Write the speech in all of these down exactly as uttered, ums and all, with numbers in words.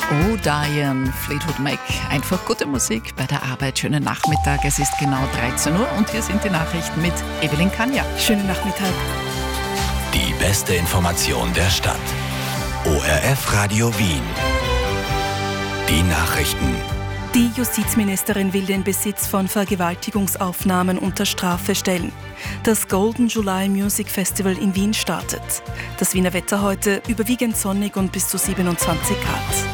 Oh, Diane, Fleetwood Mac. Einfach gute Musik bei der Arbeit. Schönen Nachmittag. Es ist genau dreizehn Uhr und hier sind die Nachrichten mit Evelyn Kanja. Schönen Nachmittag. Die beste Information der Stadt. O R F Radio Wien. Die Nachrichten. Die Justizministerin will den Besitz von Vergewaltigungsaufnahmen unter Strafe stellen. Das Golden July Music Festival in Wien startet. Das Wiener Wetter heute überwiegend sonnig und bis zu siebenundzwanzig Grad.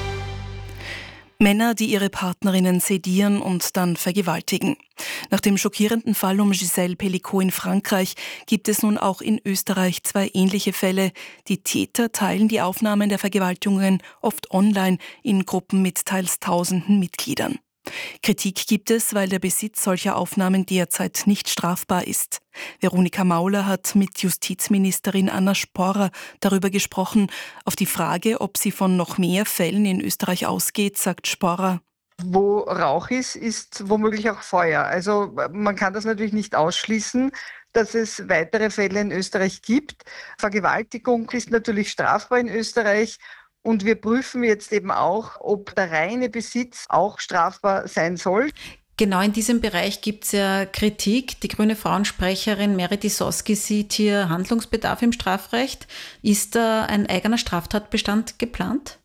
Männer, die ihre Partnerinnen sedieren und dann vergewaltigen. Nach dem schockierenden Fall um Gisèle Pelicot in Frankreich gibt es nun auch in Österreich zwei ähnliche Fälle. Die Täter teilen die Aufnahmen der Vergewaltigungen oft online in Gruppen mit teils tausenden Mitgliedern. Kritik gibt es, weil der Besitz solcher Aufnahmen derzeit nicht strafbar ist. Veronika Mauler hat mit Justizministerin Anna Sporrer darüber gesprochen. Auf die Frage, ob sie von noch mehr Fällen in Österreich ausgeht, sagt Sporrer: Wo Rauch ist, ist womöglich auch Feuer. Also man kann das natürlich nicht ausschließen, dass es weitere Fälle in Österreich gibt. Vergewaltigung ist natürlich strafbar in Österreich. Und wir prüfen jetzt eben auch, ob der reine Besitz auch strafbar sein soll. Genau in diesem Bereich gibt es ja Kritik. Die grüne Frauensprecherin Merit Isoski sieht hier Handlungsbedarf im Strafrecht. Ist da ein eigener Straftatbestand geplant?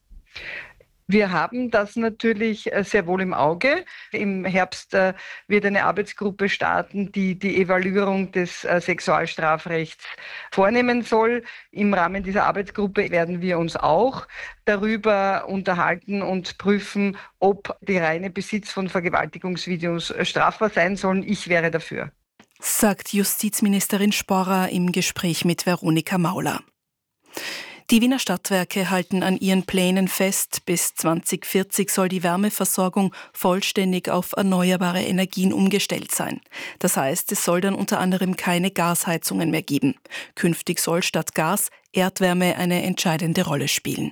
Wir haben das natürlich sehr wohl im Auge. Im Herbst wird eine Arbeitsgruppe starten, die die Evaluierung des Sexualstrafrechts vornehmen soll. Im Rahmen dieser Arbeitsgruppe werden wir uns auch darüber unterhalten und prüfen, ob der reine Besitz von Vergewaltigungsvideos strafbar sein soll. Ich wäre dafür. Sagt Justizministerin Sporrer im Gespräch mit Veronika Mauler. Die Wiener Stadtwerke halten an ihren Plänen fest. Bis zwanzig vierzig soll die Wärmeversorgung vollständig auf erneuerbare Energien umgestellt sein. Das heißt, es soll dann unter anderem keine Gasheizungen mehr geben. Künftig soll statt Gas Erdwärme eine entscheidende Rolle spielen.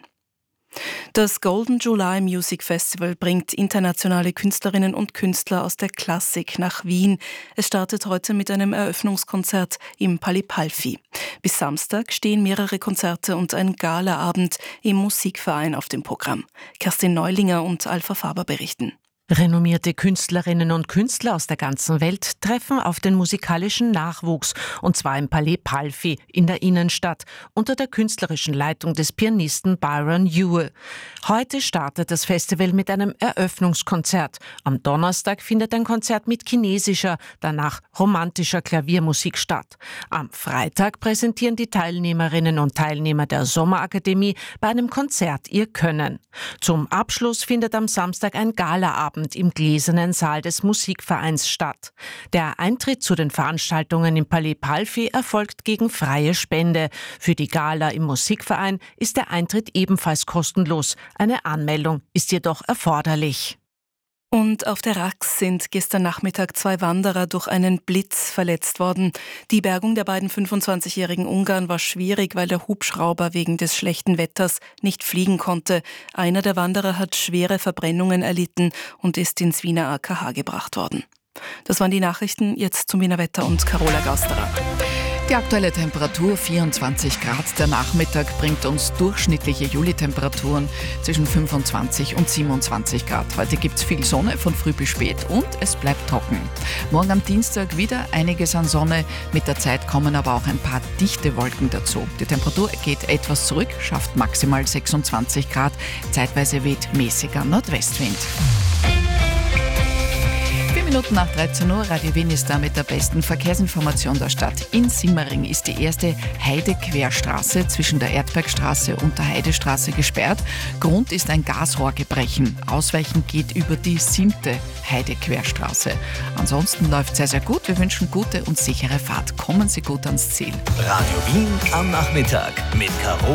Das Golden July Music Festival bringt internationale Künstlerinnen und Künstler aus der Klassik nach Wien. Es startet heute mit einem Eröffnungskonzert im Palais Palfi. Bis Samstag stehen mehrere Konzerte und ein Galaabend im Musikverein auf dem Programm. Kerstin Neulinger und Alpha Faber berichten. Renommierte Künstlerinnen und Künstler aus der ganzen Welt treffen auf den musikalischen Nachwuchs, und zwar im Palais Palfi in der Innenstadt unter der künstlerischen Leitung des Pianisten Byron Ewell. Heute startet das Festival mit einem Eröffnungskonzert. Am Donnerstag findet ein Konzert mit chinesischer, danach romantischer Klaviermusik statt. Am Freitag präsentieren die Teilnehmerinnen und Teilnehmer der Sommerakademie bei einem Konzert ihr Können. Zum Abschluss findet am Samstag ein Galaabend im gläsernen Saal des Musikvereins statt. Der Eintritt zu den Veranstaltungen im Palais Palfi erfolgt gegen freie Spende. Für die Gala im Musikverein ist der Eintritt ebenfalls kostenlos. Eine Anmeldung ist jedoch erforderlich. Und auf der Rax sind gestern Nachmittag zwei Wanderer durch einen Blitz verletzt worden. Die Bergung der beiden fünfundzwanzigjährigen Ungarn war schwierig, weil der Hubschrauber wegen des schlechten Wetters nicht fliegen konnte. Einer der Wanderer hat schwere Verbrennungen erlitten und ist ins Wiener A K H gebracht worden. Das waren die Nachrichten, jetzt zum Wiener Wetter und Carola Gausterer. Die aktuelle Temperatur vierundzwanzig Grad. Der Nachmittag bringt uns durchschnittliche Juli-Temperaturen zwischen fünfundzwanzig und siebenundzwanzig Grad. Heute gibt es viel Sonne von früh bis spät und es bleibt trocken. Morgen am Dienstag wieder einiges an Sonne. Mit der Zeit kommen aber auch ein paar dichte Wolken dazu. Die Temperatur geht etwas zurück, schafft maximal sechsundzwanzig Grad. Zeitweise weht mäßiger Nordwestwind. Minuten nach dreizehn Uhr, Radio Wien ist da mit der besten Verkehrsinformation der Stadt. In Simmering ist die erste Heidequerstraße zwischen der Erdbergstraße und der Heidestraße gesperrt. Grund ist ein Gasrohrgebrechen. Ausweichen geht über die siebte Heidequerstraße. Ansonsten läuft sehr, sehr gut. Wir wünschen gute und sichere Fahrt. Kommen Sie gut ans Ziel. Radio Wien am Nachmittag mit Carola